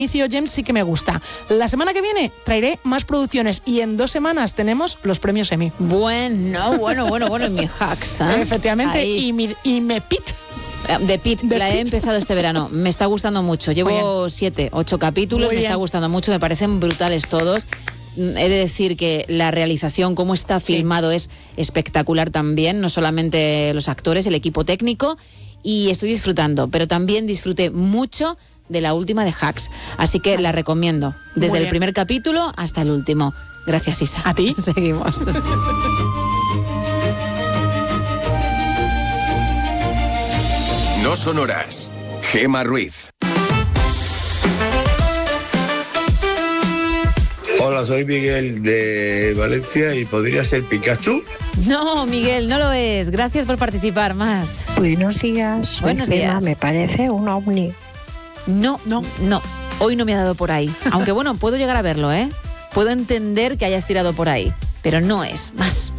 inicio James sí que me gusta. La semana que viene traeré más producciones y en 2 semanas tenemos los premios Emmy. Bueno, mi hacks. Efectivamente, Ahí. y me pit. De Pitt, la he empezado este verano. Me está gustando mucho. Llevo 7, 8 capítulos. Muy me está bien. gustando mucho. Me parecen brutales todos. He de decir que la realización, cómo está filmado, es espectacular también. No solamente los actores, el equipo técnico. Y estoy disfrutando. Pero también disfruté mucho de la última de Hacks. Así que la recomiendo. Desde el primer capítulo hasta el último. Gracias, Isa. ¿A ti? Seguimos. No son horas. Gema Ruiz. Hola, soy Miguel de Valencia y podría ser Pikachu. No, Miguel, no lo es. Gracias por participar más. Buenos días. Buenos días. Me parece un ovni. No. Hoy no me ha dado por ahí. Aunque bueno, puedo llegar a verlo, ¿eh? Puedo entender que hayas tirado por ahí. Pero no es más.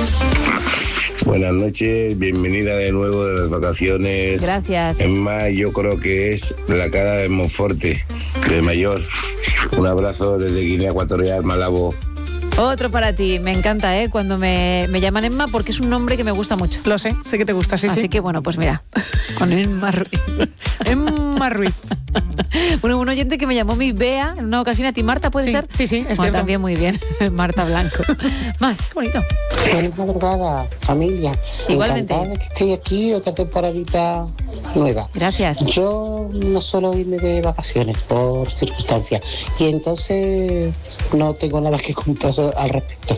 Buenas noches, bienvenida de nuevo de las vacaciones. Gracias. Es más, yo creo que es la cara de Monforte, de mayor. Un abrazo desde Guinea Ecuatorial, Malabo. Otro para ti. Me encanta, cuando me llaman Emma, porque es un nombre que me gusta mucho. Lo sé que te gusta, sí. Así que bueno, pues mira, con Emma Ruiz. Emma Ruiz. Bueno, un oyente que me llamó mi Bea en una ocasión, a ti Marta, ¿puede ser? Sí, es Bueno, cierto. también muy bien. Marta Blanco. Más. Qué bonito. Feliz madrugada, familia. Igualmente. Encantada de que estéis aquí, otra temporadita nueva. Gracias. Yo no suelo irme de vacaciones por circunstancias y entonces no tengo nada que contar al respecto.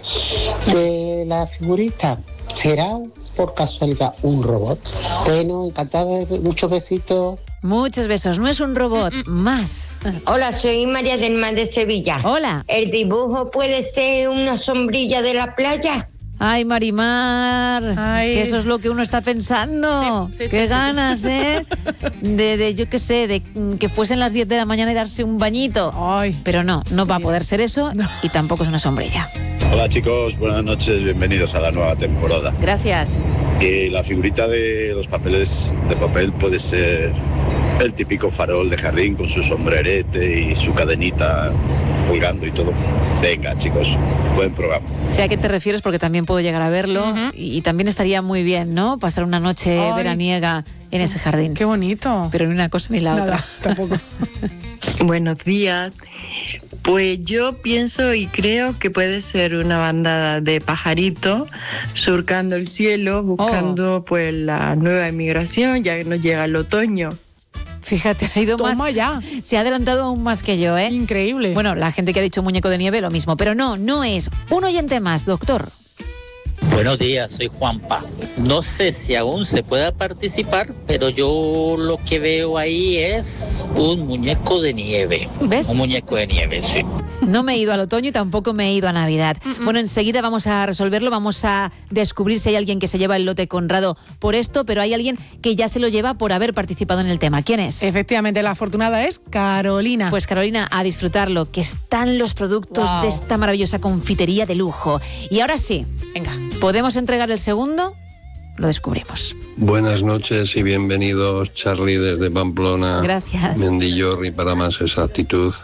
De la figurita, ¿será por casualidad un robot? Bueno, encantada, muchos besitos. Muchos besos. No es un robot. Más. Hola, soy María del Mar de Sevilla. Hola. ¿El dibujo puede ser una sombrilla de la playa? Ay, Marimar, Ay. que eso es lo que uno está pensando. Sí, Qué sí. ganas, ¿eh? De yo qué sé, de que fuesen las 10 de la mañana y darse un bañito. Ay. Pero no va a poder ser eso y tampoco es una sombrilla. Hola chicos, buenas noches, bienvenidos a la nueva temporada. Gracias. La figurita de los papeles de papel puede ser el típico farol de jardín con su sombrerete y su cadenita colgando y todo. Venga chicos, buen programa. Sé a qué te refieres porque también puedo llegar a verlo y también estaría muy bien, ¿no? Pasar una noche veraniega en ese jardín. Qué bonito. Pero ni una cosa ni la otra. Tampoco. Buenos días. Pues yo pienso y creo que puede ser una bandada de pajaritos surcando el cielo, buscando pues la nueva emigración, ya que nos llega el otoño. Fíjate, ha ido Toma más. ya. Se ha adelantado aún más que yo, ¿eh? Increíble. Bueno, la gente que ha dicho muñeco de nieve, lo mismo. Pero no es. Un oyente más, doctor. Buenos días, soy Juanpa. No sé si aún se pueda participar, pero yo lo que veo ahí es un muñeco de nieve. ¿Ves? Un muñeco de nieve, sí. No me he ido al otoño y tampoco me he ido a Navidad. Bueno, enseguida vamos a resolverlo, vamos a descubrir si hay alguien que se lleva el lote Conrado por esto, pero hay alguien que ya se lo lleva por haber participado en el tema. ¿Quién es? Efectivamente, la afortunada es Carolina. Pues Carolina, a disfrutarlo, que están los productos de esta maravillosa confitería de lujo. Y ahora sí, venga, ¿podemos entregar el segundo? Lo descubrimos. Buenas noches y bienvenidos, Charlie, desde Pamplona. Gracias. Mendillorri, para más exactitud.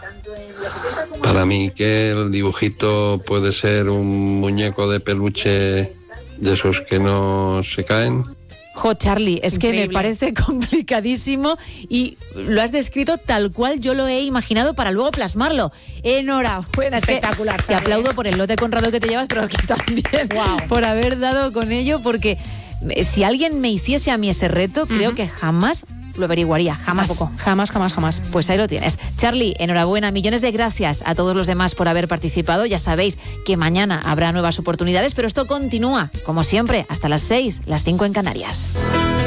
Para mí, que el dibujito puede ser un muñeco de peluche de esos que no se caen. Jo, Charlie, es Increíble. que me parece complicadísimo y lo has descrito tal cual yo lo he imaginado para luego plasmarlo. Enhorabuena. Espectacular, Es que te Charlie. aplaudo por el lote Conrado que te llevas, pero que también por haber dado con ello, porque si alguien me hiciese a mí ese reto, creo que jamás lo averiguaría. Jamás. Tampoco. Jamás. Pues ahí lo tienes. Charlie, enhorabuena, millones de gracias a todos los demás por haber participado. Ya sabéis que mañana habrá nuevas oportunidades, pero esto continúa, como siempre, hasta las 6, las 5 en Canarias.